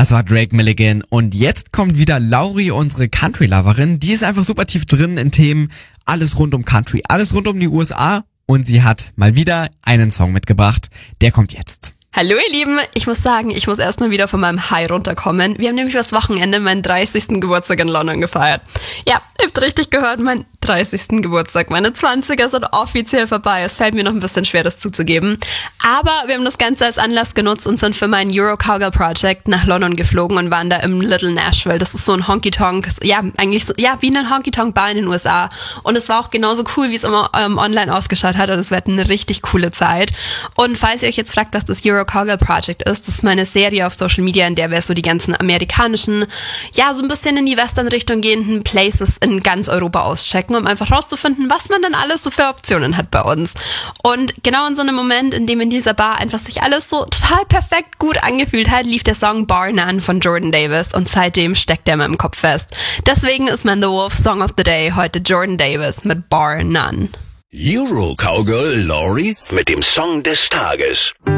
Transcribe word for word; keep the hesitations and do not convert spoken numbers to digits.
Das war Drake Milligan und jetzt kommt wieder Lauri, unsere Country-Loverin. Die ist einfach super tief drin in Themen, alles rund um Country, alles rund um die U S A und sie hat mal wieder einen Song mitgebracht. Der kommt jetzt. Hallo ihr Lieben, ich muss sagen, ich muss erstmal wieder von meinem High runterkommen. Wir haben nämlich das Wochenende meinen dreißigsten Geburtstag in London gefeiert. Ja, ihr habt richtig gehört, mein dreißigsten Geburtstag. Meine zwanziger sind offiziell vorbei. Es fällt mir noch ein bisschen schwer, das zuzugeben. Aber wir haben das Ganze als Anlass genutzt und sind für mein Euro Cowgirl Project nach London geflogen und waren da im Little Nashville. Das ist so ein Honky-Tonk, ja, eigentlich so, ja, wie eine Honky-Tonk-Bar in den U S A. Und es war auch genauso cool, wie es immer ähm, online ausgeschaut hat. Und es wird eine richtig coole Zeit. Und falls ihr euch jetzt fragt, was das Euro Cowgirl Project ist, das ist meine Serie auf Social Media, in der wir so die ganzen amerikanischen, ja, so ein bisschen in die Western-Richtung gehenden Places in ganz Europa auschecken, um einfach rauszufinden, was man dann alles so für Optionen hat bei uns. Und genau in so einem Moment, in dem in dieser Bar einfach sich alles so total perfekt gut angefühlt hat, lief der Song Bar None von Jordan Davis und seitdem steckt er in meinem Kopf fest. Deswegen ist mein The Wolf Song of the Day heute Jordan Davis mit Bar None. Euro Cowgirl Lauri mit dem Song des Tages.